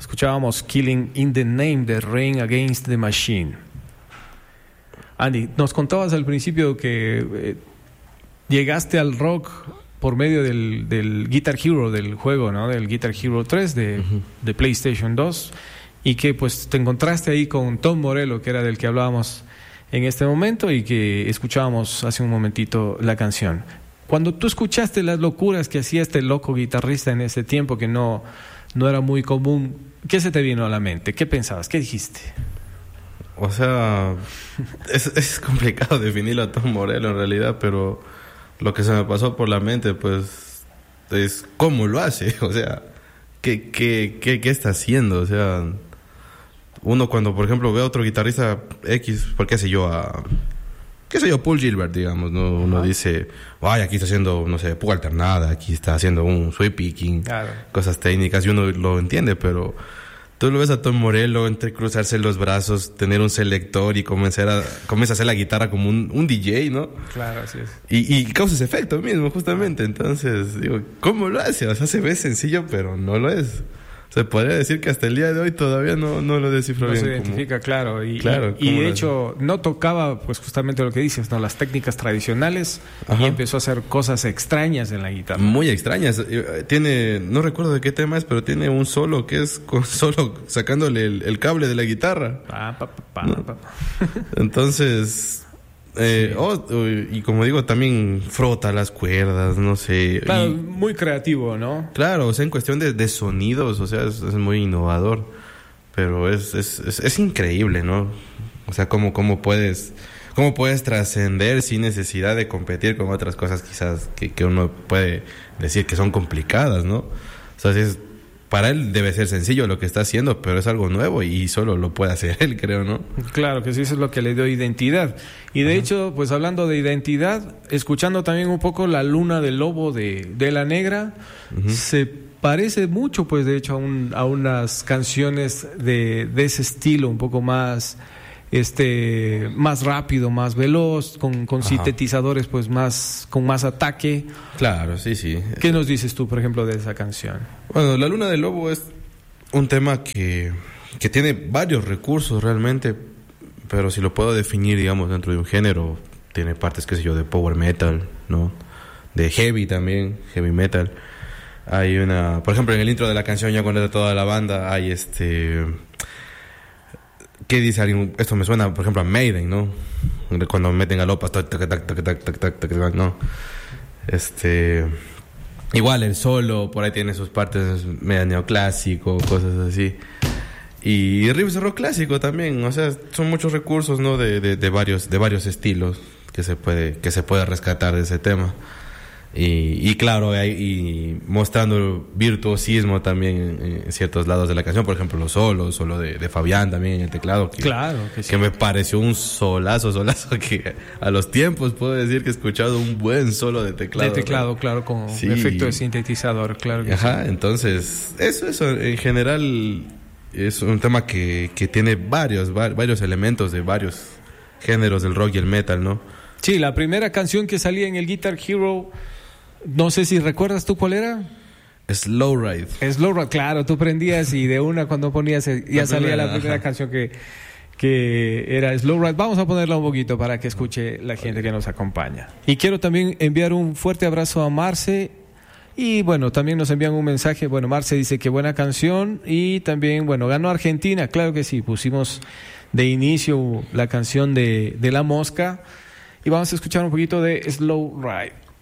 Escuchábamos Killing in the Name de Rain Against the Machine. Andy, nos contabas al principio que llegaste al rock por medio del Guitar Hero, del juego, ¿no? Del Guitar Hero 3 de PlayStation 2, y que pues te encontraste ahí con Tom Morello, que era del que hablábamos en este momento y que escuchábamos hace un momentito la canción. Cuando tú escuchaste las locuras que hacía este loco guitarrista en ese tiempo, que no era muy común, ¿qué se te vino a la mente? ¿Qué pensabas? ¿Qué dijiste? O sea, es complicado definirlo a Tom Morello en realidad, pero lo que se me pasó por la mente, pues, es cómo lo hace. O sea, ¿qué está haciendo? O sea, uno cuando, por ejemplo, ve a otro guitarrista X, ¿por qué sé yo? Paul Gilbert, digamos, ¿no? Uno dice, ay, aquí está haciendo, no sé, puga alternada, aquí está haciendo un sweep picking, claro, cosas técnicas, y uno lo entiende, pero tú lo ves a Tom Morello entrecruzarse los brazos, tener un selector y comienza a hacer la guitarra como un DJ, ¿no? Claro, así es. Y causa ese efecto mismo, justamente. Entonces, digo, ¿cómo lo hace? O sea, se ve sencillo, pero no lo es. Se podría decir que hasta el día de hoy todavía no lo descifro bien. No se identifica, claro. Y de hecho, no tocaba, pues justamente lo que dices, ¿no? Las técnicas tradicionales. Ajá. Y empezó a hacer cosas extrañas en la guitarra. Muy extrañas. No recuerdo de qué tema es, pero tiene un solo que es solo sacándole el cable de la guitarra. ¿No? Entonces... y como digo, también frota las cuerdas, no sé. Claro, muy creativo, ¿no? Claro, o sea, en cuestión de sonidos, o sea, es muy innovador. Pero es increíble, ¿no? O sea, cómo puedes trascender sin necesidad de competir con otras cosas quizás que uno puede decir que son complicadas, ¿no? O sea, para él debe ser sencillo lo que está haciendo, pero es algo nuevo y solo lo puede hacer él, creo, ¿no? Claro que sí, eso es lo que le dio identidad. Y de hecho, pues hablando de identidad, escuchando también un poco La Luna del Lobo de La Negra, se parece mucho, pues de hecho, a unas canciones de ese estilo, un poco más... más rápido, más veloz, con sintetizadores pues con más ataque. Claro, sí. ¿Qué nos dices tú, por ejemplo, de esa canción? Bueno, La Luna del Lobo es un tema que tiene varios recursos realmente, pero si lo puedo definir, digamos, dentro de un género, tiene partes, qué sé yo, de power metal, ¿no? De heavy también, heavy metal. Hay por ejemplo, en el intro de la canción, ya cuando está toda la banda, hay ¿qué dice alguien? Esto me suena, por ejemplo, a Maiden, ¿no? Cuando meten galopas, ¿no? Igual el solo, por ahí tiene sus partes medio neoclásico, cosas así. Y riffs de rock clásico también, o sea, son muchos recursos, ¿no? De varios estilos que se puede rescatar de ese tema. Y claro, y mostrando virtuosismo también en ciertos lados de la canción, por ejemplo, los solos, solo de Fabián también en el teclado, claro que sí, que me pareció un solazo que a los tiempos puedo decir que he escuchado un buen solo de teclado. De teclado, ¿no? Claro, con efecto de sintetizador, claro que Ajá, sí. Entonces, eso en general es un tema que tiene varios elementos de varios géneros del rock y el metal, ¿no? Sí, la primera canción que salía en el Guitar Hero, no sé si recuerdas tú cuál era. Slow Ride, claro, tú prendías y de una cuando ponías ya salía la primera canción que era Slow Ride. Vamos a ponerla un poquito para que escuche la gente que nos acompaña. Y quiero también enviar un fuerte abrazo a Marce. Y bueno, también nos envían un mensaje. Bueno, Marce dice que buena canción. Y también, bueno, ganó Argentina. Claro que sí, pusimos de inicio la canción de La Mosca. Y vamos a escuchar un poquito de Slow Ride.